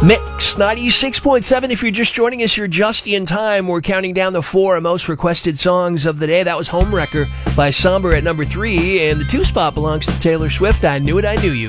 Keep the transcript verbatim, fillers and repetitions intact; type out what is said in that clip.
Mix ninety-six point seven. If you're just joining us, you're just in time. We're counting down the four most requested songs of the day. That was Homewrecker by Somber at number three, and the two spot belongs to Taylor Swift. I Knew It, I Knew You.